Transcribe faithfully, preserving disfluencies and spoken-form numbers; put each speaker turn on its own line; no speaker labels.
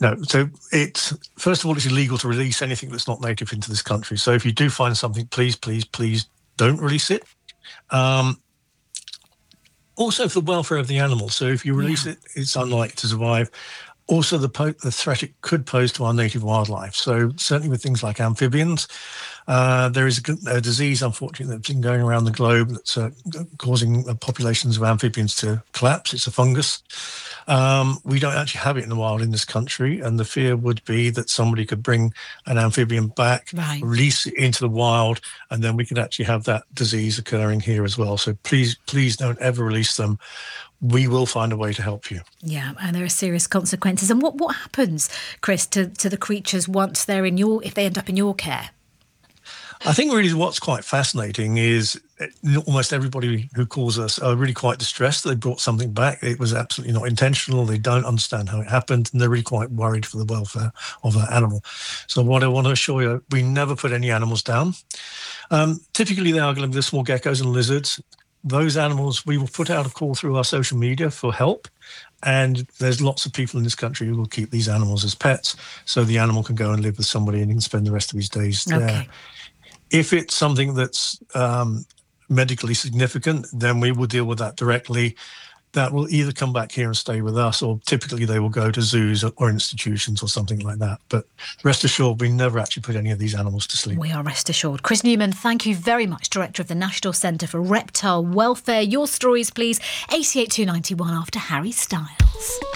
No, so it's, first of all, it's illegal to release anything that's not native into this country. So if you do find something, please, please, please don't release it. Um, also for the welfare of the animal. So if you release
Yeah.
it, it's unlikely to survive. Also, the, po- the threat it could pose to our native wildlife. So certainly with things like amphibians, uh, there is a, g- a disease, unfortunately, that's been going around the globe that's uh, causing uh, populations of amphibians to collapse. It's a fungus. Um, we don't actually have it in the wild in this country, and the fear would be that somebody could bring an amphibian back,
Right.
release it into the wild, and then we could actually have that disease occurring here as well. So please, please don't ever release them. We will find a way to help you.
Yeah, and there are serious consequences. And what, what happens, Chris, to, to the creatures once they're in your, if they end up in your care?
I think really what's quite fascinating is almost everybody who calls us are really quite distressed. They brought something back. It was absolutely not intentional. They don't understand how it happened, and they're really quite worried for the welfare of that animal. So what I want to assure you, we never put any animals down. Um, typically, they are going to be the small geckos and lizards. Those animals, we will put out a call through our social media for help. And there's lots of people in this country who will keep these animals as pets, so the animal can go and live with somebody and he can spend the rest of his days there.
Okay.
If it's something that's um, medically significant, then we will deal with that directly. That will either come back here and stay with us, or typically they will go to zoos or institutions or something like that. But rest assured, we never actually put any of these animals to sleep.
We are rest assured. Chris Newman, thank you very much, Director of the National Centre for Reptile Welfare. Your stories, please, eight eight two nine one after Harry Styles.